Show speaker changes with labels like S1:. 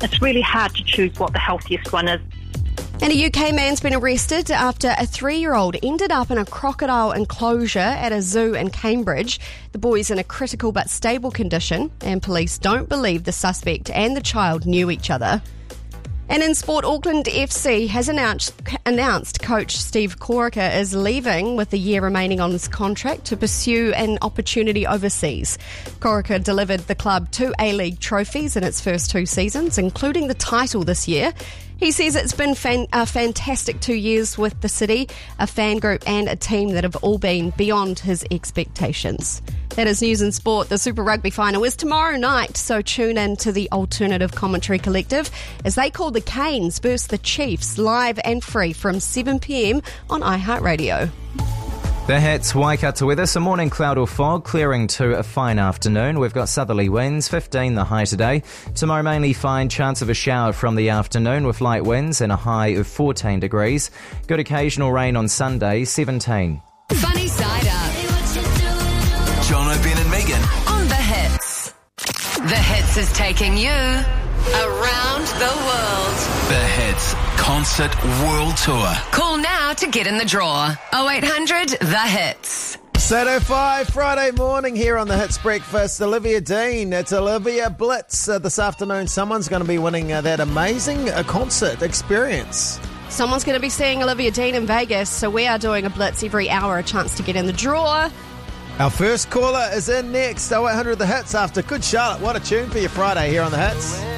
S1: It's really hard to choose what the healthiest one is.
S2: And a UK man's been arrested after a 3-year-old ended up in a crocodile enclosure at a zoo in Cambridge. The boy's in a critical but stable condition, and police don't believe the suspect and the child knew each other. And in sport, Auckland FC has announced coach Steve Corica is leaving with the year remaining on his contract to pursue an opportunity overseas. Corica delivered the club 2 A-League trophies in its first 2 seasons, including the title this year. He says it's been a fantastic 2 years with the city, a fan group and a team that have all been beyond his expectations. That is news and sport. The Super Rugby final is tomorrow night, so tune in to the Alternative Commentary Collective as they call the Canes versus the Chiefs live and free from 7 p.m. on iHeartRadio.
S3: The Hits Waikato weather, some morning cloud or fog, clearing to a fine afternoon. We've got southerly winds, 15 the high today. Tomorrow mainly fine, chance of a shower from the afternoon with light winds and a high of 14 degrees. Good occasional rain on Sunday, 17.
S4: Funny Side Up.
S5: John O'Brien and Megan
S4: On The Hits. The Hits is taking you around the world.
S5: The Hits Concert World Tour.
S4: Call now to get in the draw. 0800 The Hits.
S6: Saturday 5, Friday morning here on the Hits Breakfast. Olivia Dean, it's Olivia Blitz. This afternoon, someone's going to be winning that amazing concert experience.
S2: Someone's going to be seeing Olivia Dean in Vegas, so we are doing a blitz every hour, a chance to get in the draw.
S6: Our first caller is in next, 0800 The Hits after Good Charlotte. What a tune for your Friday here on the Hits.